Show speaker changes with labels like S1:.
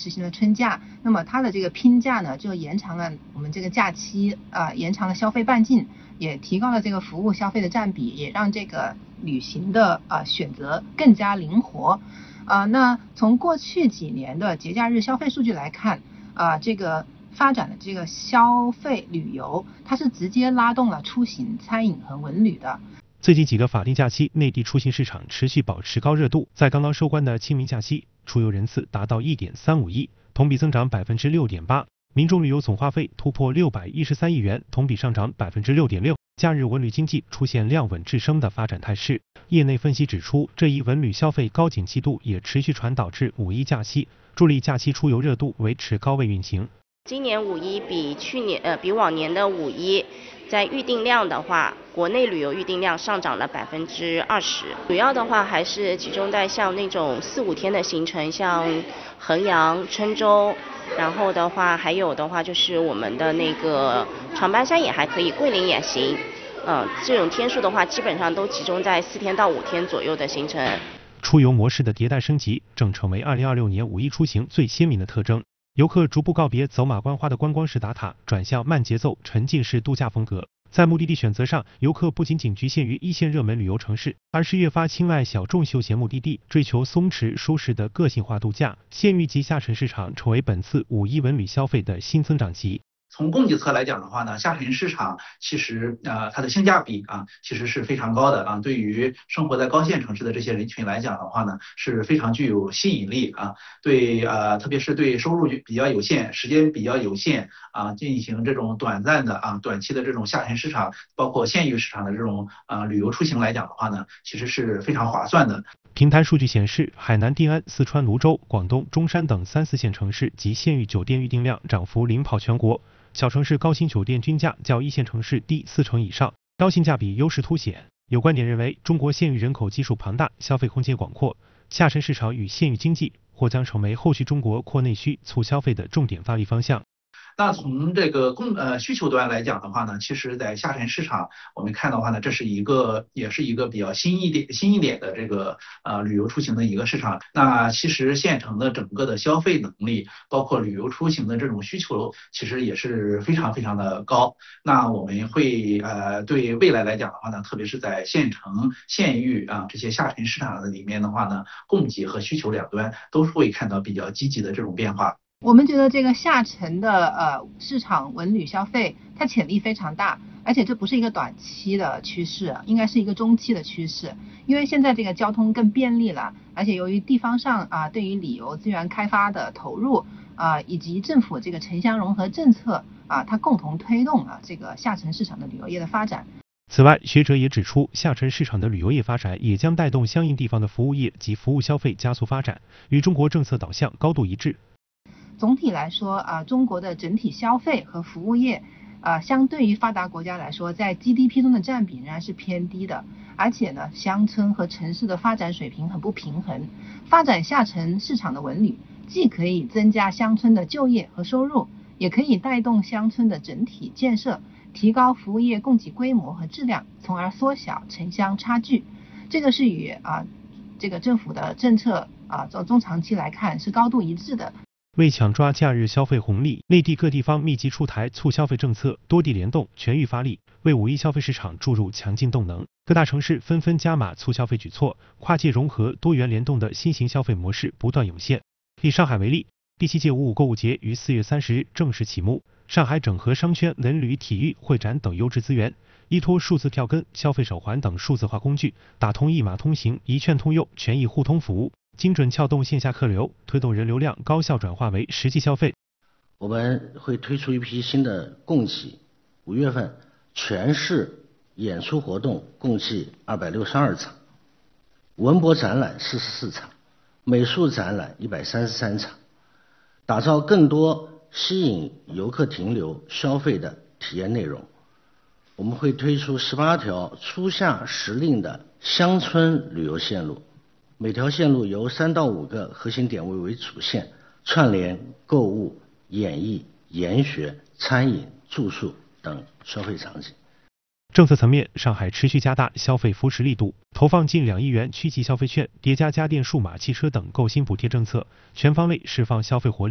S1: 实行了春假，那么它的这个拼假呢就延长了我们这个假期延长了消费半径，也提高了这个服务消费的占比，也让这个旅行的选择更加灵活。那从过去几年的节假日消费数据来看，这个发展的这个消费旅游，它是直接拉动了出行、餐饮和文旅的。
S2: 最近几个法定假期，内地出行市场持续保持高热度。在刚刚收官的清明假期，出游人次达到1.35亿，同比增长6.8%，民众旅游总花费突破613亿元，同比上涨6.6%。假日文旅经济出现量稳致升的发展态势。业内分析指出，这一文旅消费高景气度也持续传导至五一假期，助力假期出游热度维持高位运行。
S3: 今年五一比往年的五一，在预订量的话，国内旅游预订量上涨了20%，主要的话还是集中在像那种4、5天的行程，像衡阳、郴州，然后的话还有的话就是我们的那个长白山也还可以，桂林也行，这种天数的话基本上都集中在4天到5天左右的行程。
S2: 出游模式的迭代升级正成为2026年五一出行最鲜明的特征。游客逐步告别走马观花的观光式打卡，转向慢节奏沉浸式度假风格。在目的地选择上，游客不仅仅局限于一线热门旅游城市，而是越发青睐小众休闲目的地，追求松弛舒适的个性化度假。县域及下沉市场成为本次五一文旅消费的新增长极。
S4: 从供给侧来讲的话呢，下沉市场其实它的性价比其实是非常高的对于生活在高线城市的这些人群来讲的话呢，是非常具有吸引力对特别是对收入比较有限、时间比较有限进行这种短暂的短期的这种下沉市场，包括县域市场的这种旅游出行来讲的话呢，其实是非常划算的。
S2: 平台数据显示，海南定安、四川泸州、广东中山等3、4线城市及县域酒店预订量涨幅领跑全国。小城市高新酒店均价较一线城市低4成以上，高性价比优势凸显。有观点认为，中国县域人口基数庞大，消费空间广阔，下沉市场与县域经济或将成为后续中国扩内需、促消费的重点发力方向。
S4: 那从这个需求端来讲的话呢，其实在下沉市场我们看的话呢，这是也是一个比较新一点的这个旅游出行的一个市场。那其实县城的整个的消费能力，包括旅游出行的这种需求，其实也是非常非常的高。那我们会对未来来讲的话呢，特别是在县城、县域这些下沉市场的里面的话呢，供给和需求两端都是会看到比较积极的这种变化。
S1: 我们觉得这个下沉的市场文旅消费，它潜力非常大，而且这不是一个短期的趋势，应该是一个中期的趋势。因为现在这个交通更便利了，而且由于地方上对于旅游资源开发的投入以及政府这个城乡融合政策它共同推动了这个下沉市场的旅游业的发展。
S2: 此外，学者也指出，下沉市场的旅游业发展也将带动相应地方的服务业及服务消费加速发展，与中国政策导向高度一致。
S1: 总体来说中国的整体消费和服务业相对于发达国家来说，在 GDP 中的占比仍然是偏低的，而且呢，乡村和城市的发展水平很不平衡。发展下沉市场的文旅，既可以增加乡村的就业和收入，也可以带动乡村的整体建设，提高服务业供给规模和质量，从而缩小城乡差距。这个是与这个政府的政策中长期来看是高度一致的。
S2: 为抢抓假日消费红利，内地各地方密集出台促消费政策，多地联动，全域发力，为五一消费市场注入强劲动能。各大城市纷纷加码促消费举措，跨界融合、多元联动的新型消费模式不断涌现。以上海为例，第7届55购物节于4月30日正式启幕。上海整合商圈、文旅、体育、会展等优质资源，依托数字票根、消费手环等数字化工具，打通一码通行、一券通用全域互通服务，精准撬动线下客流，推动人流量高效转化为实际消费。
S5: 我们会推出一批新的供给，5月份全市演出活动共计262场，文博展览44场，美术展览133场，打造更多吸引游客停留消费的体验内容。我们会推出18条初夏时令的乡村旅游线路，每条线路由3到5个核心点位为主线，串联购物、演艺、研学、餐饮、住宿等消费场景。
S2: 政策层面，上海持续加大消费扶持力度，投放近2亿元区级消费券，叠加家电、数码、汽车等购新补贴政策，全方位释放消费活力。